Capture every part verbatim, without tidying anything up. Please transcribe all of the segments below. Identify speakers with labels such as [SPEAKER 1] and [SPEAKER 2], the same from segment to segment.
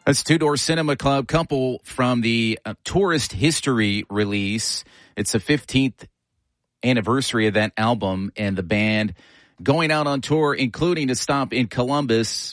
[SPEAKER 1] That's Two Door Cinema Club, couple from the uh, Tourist History release. It's the fifteenth anniversary of that album, and the band going out on tour, including a stop in Columbus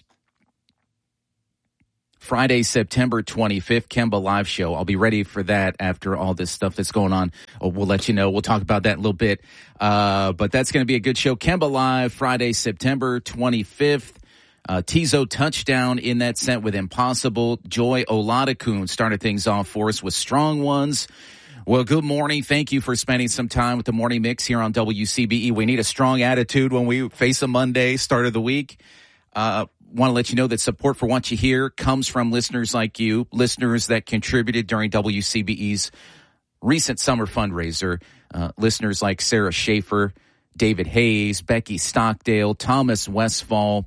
[SPEAKER 1] Friday, September twenty-fifth, Kemba live show. I'll be ready for that after all this stuff that's going on. Oh, we'll let you know. We'll talk about that in a little bit. Uh, but that's going to be a good show. Kemba live Friday, September twenty-fifth. Uh, Tizo touchdown in that set with Impossible. Joy Oladokun started things off for us with Strong Ones. Well, good morning. Thank you for spending some time with the Morning Mix here on W C B E. We need a strong attitude when we face a Monday, start of the week. Uh, want to let you know that support for what you hear comes from listeners like you, listeners that contributed during W C B E's recent summer fundraiser. Uh, listeners like Sarah Schaefer, David Hayes, Becky Stockdale, Thomas Westfall.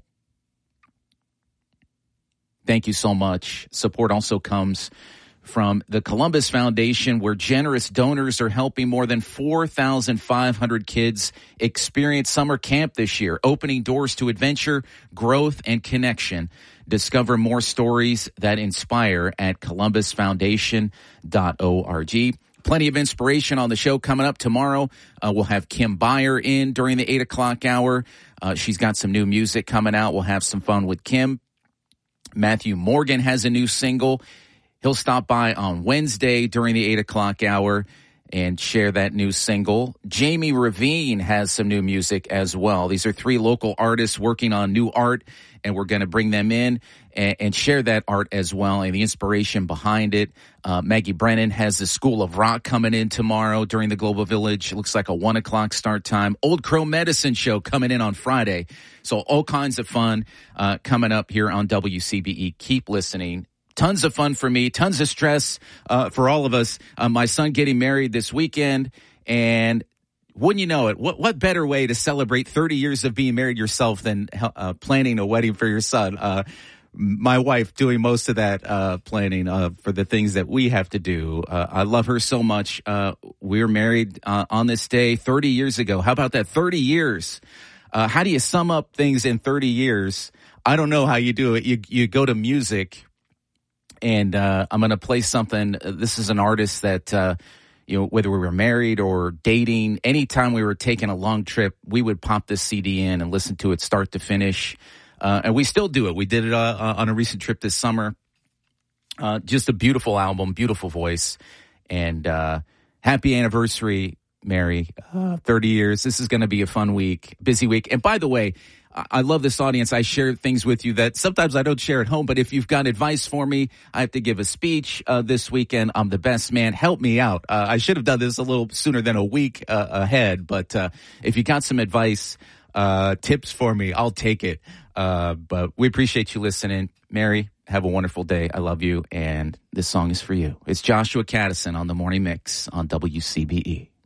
[SPEAKER 1] Thank you so much. Support also comes from the Columbus Foundation, where generous donors are helping more than four thousand five hundred kids experience summer camp this year, opening doors to adventure, growth, and connection. Discover more stories that inspire at columbus foundation dot org. Plenty of inspiration on the show coming up tomorrow. Uh, we'll have Kim Byer in during the eight o'clock hour. Uh, she's got some new music coming out. We'll have some fun with Kim. Matthew Morgan has a new single. He'll stop by on Wednesday during the eight o'clock hour and share that new single. Jamie Ravine has some new music as well. These are three local artists working on new art, and we're going to bring them in and, and share that art as well and the inspiration behind it. Uh, Maggie Brennan has the School of Rock coming in tomorrow during the Global Village. It looks like a one o'clock start time. Old Crow Medicine Show coming in on Friday. So all kinds of fun uh, coming up here on W C B E. Keep listening. Tons of fun for me, tons of stress uh, for all of us. Uh, my son getting married this weekend, and wouldn't you know it, what what better way to celebrate thirty years of being married yourself than uh, planning a wedding for your son? Uh, my wife doing most of that uh, planning uh, for the things that we have to do. Uh, I love her so much. Uh, we were married uh, on this day thirty years ago. How about that? thirty years. Uh, how do you sum up things in thirty years? I don't know how you do it. You you go to music. And uh, I'm going to play something. This is an artist that, uh, you know, whether we were married or dating, anytime we were taking a long trip, we would pop this C D in and listen to it start to finish. Uh, and we still do it. We did it uh, on a recent trip this summer. Uh, just a beautiful album, beautiful voice. And uh, happy anniversary, Mary. Uh, thirty years. This is going to be a fun week, busy week. And by the way, I love this audience. I share things with you that sometimes I don't share at home, but if you've got advice for me, I have to give a speech uh, this weekend. I'm the best man. Help me out. Uh, I should have done this a little sooner than a week uh, ahead, but uh, if you got some advice, uh, tips for me, I'll take it. Uh, but we appreciate you listening. Mary, have a wonderful day. I love you, and this song is for you. It's Joshua Caddison on The Morning Mix on W C B E.